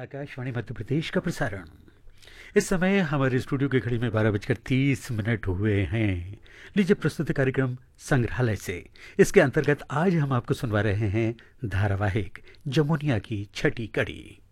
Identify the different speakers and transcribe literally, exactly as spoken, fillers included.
Speaker 1: आकाशवाणी मध्य प्रदेश का प्रसारण। इस समय हमारे स्टूडियो की घड़ी में बारह बजकर तीस मिनट हुए हैं। लीजिए प्रस्तुत कार्यक्रम संग्रहालय से। इसके अंतर्गत आज हम आपको सुनवा रहे हैं धारावाहिक जमुनिया की छठी कड़ी।